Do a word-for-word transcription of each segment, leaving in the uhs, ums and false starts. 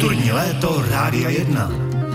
Kulturní léto Rádia jedna.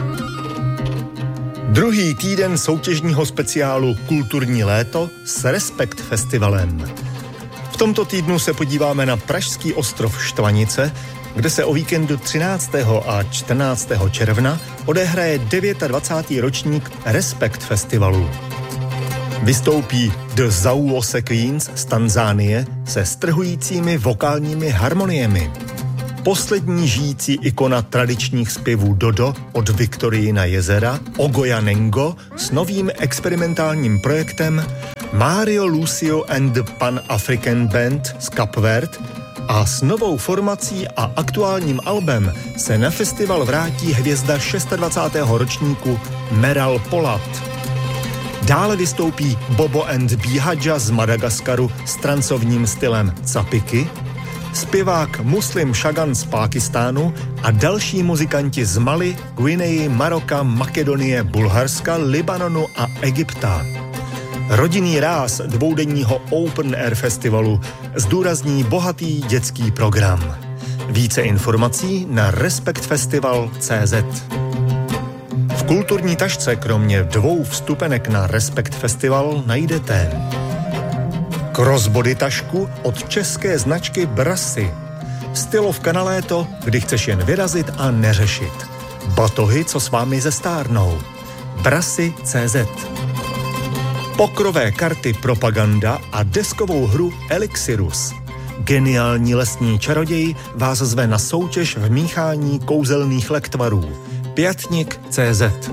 Druhý týden soutěžního speciálu Kulturní léto s Respekt festivalem. V tomto týdnu se podíváme na pražský ostrov Štvanice, kde se o víkendu třináctého a čtrnáctého června odehraje dvacátý devátý ročník Respekt festivalu. Vystoupí The Zauwose Queens z Tanzánie se strhujícími vokálními harmoniemi. Poslední žijící ikona tradičních zpěvů Dodo od Viktoriina jezera, Ogoja Nengo, s novým experimentálním projektem Mario Lucio and the Pan-African Band z Kapverd a s novou formací a aktuálním albem se na festival vrátí hvězda dvacátého šestého ročníku Meral Polat. Dále vystoupí Bobo and Bihadja z Madagaskaru s trancovním stylem Capiky, zpěvák Muslim Shagan z Pákistánu a další muzikanti z Mali, Guineji, Maroka, Makedonie, Bulharska, Libanonu a Egypta. Rodinný ráz dvoudenního Open Air festivalu zdůrazní bohatý dětský program. Více informací na respekt festival tečka cé zet. V kulturní tašce kromě dvou vstupenek na Respekt festival najdete crossbody tašku od české značky Brassy, stylovka na léto, kdy chceš jen vyrazit a neřešit, batohy, co s vámi zestárnou, Brassy tečka cé zet, pokrové karty Propaganda a deskovou hru Elixirus. Geniální lesní čaroděj vás zve na soutěž v míchání kouzelných lektvarů. Pětnik tečka cé zet.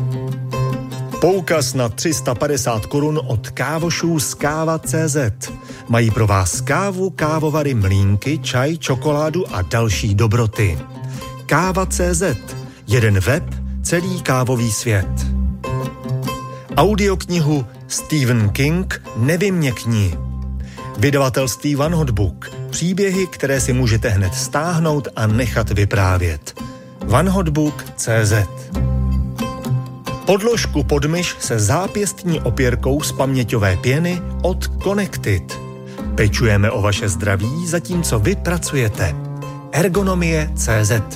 Poukaz na tři sta padesát korun od kávošů z káva tečka cé zet. Mají pro vás kávu, kávovary, mlýnky, čaj, čokoládu a další dobroty. káva tečka cé zet. Jeden web, celý kávový svět. Audioknihu Stephen King Nevyměkni. Vydavatelství One Hot Book. Příběhy, které si můžete hned stáhnout a nechat vyprávět. one hot book tečka cé zet. Podložku pod myš se zápěstní opěrkou z paměťové pěny od Connected. Pečujeme o vaše zdraví, zatímco vy pracujete. Ergonomie tečka cé zet.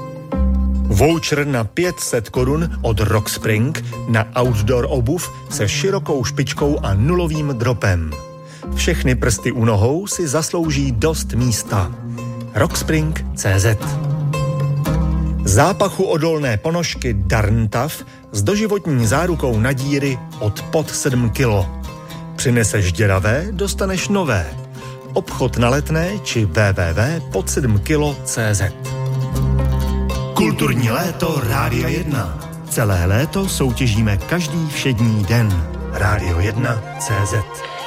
Voucher na pět set korun od Rockspring na outdoor obuv se širokou špičkou a nulovým dropem. Všechny prsty u nohou si zaslouží dost místa. Rockspring tečka cé zet. Zápachu odolné ponožky Darntav s doživotní zárukou na díry od pod sedm kilo. Přineseš děravé, dostaneš nové. Obchod na Letné či w w w tečka pod sedm kilo tečka cé zet. Kulturní léto Rádia jedna. Celé léto soutěžíme každý všední den. Rádio jedna tečka cé zet.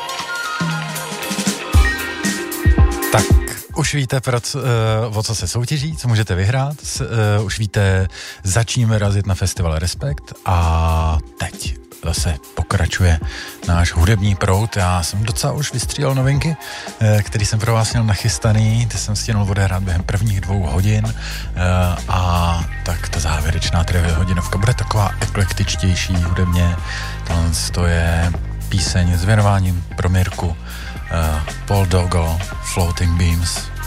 Tak, už víte, pro co, uh, o co se soutěží, co můžete vyhrát. S, uh, už víte, začneme razit na festival Respekt a teď zase pokračuje náš hudební proud. Já jsem docela už vystřílel novinky, uh, který jsem pro vás měl nachystaný. Ty jsem stihnul odehrát během prvních dvou hodin uh, a tak ta závěrečná tedy hodinovka bude taková eklektičtější hudebně. Tohle to je píseň s věnováním pro Mirku, uh, Paul Dogo, Floating Beams.